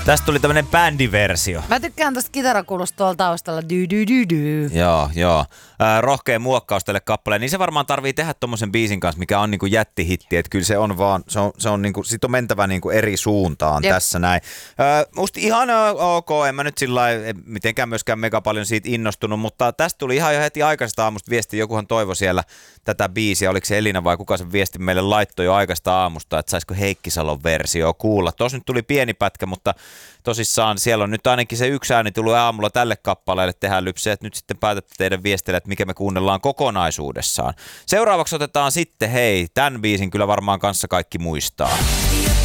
Tästä tuli tämmönen bändiversio. Mä tykkään tosta kitarakulusta tuolla taustalla. Joo. Rohkea muokkaus tälle kappaleen. Niin se varmaan tarvii tehdä tommosen biisin kanssa, mikä on niinku jättihitti. Että kyllä se on vaan, se on niinku, sit on mentävä niinku eri suuntaan tässä näin. Musta ihan ok, en mä nyt sillä mitenkään myöskään mega paljon siitä innostunut, mutta tästä tuli ihan jo heti aikaisesta aamusta viesti. Jokuhan toivoi siellä tätä biisiä. Oliko se Elina vai kuka sen viesti meille laittoi jo aikaisesta aamusta, että saisiko Heikki Salon versio kuulla. Tuossa nyt tuli pieni pätkä, mutta tosissaan siellä on nyt ainakin se yksi ääni tullut aamulla tälle kappaleelle. Tehdään lypse, että nyt sitten päätätte teidän viestille, että mikä me kuunnellaan kokonaisuudessaan. Seuraavaksi otetaan sitten, hei, tämän biisin kyllä varmaan kanssa kaikki muistaa.